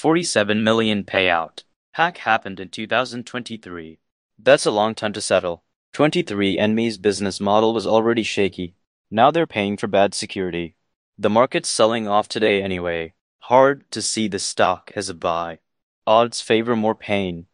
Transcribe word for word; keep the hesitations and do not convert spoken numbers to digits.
forty-seven million payout. Hack happened in two thousand twenty-three. That's a long time to settle. twenty-three and me's business model was already shaky. Now they're paying for bad security. The market's selling off today anyway. Hard to see the stock as a buy. Odds favor more pain.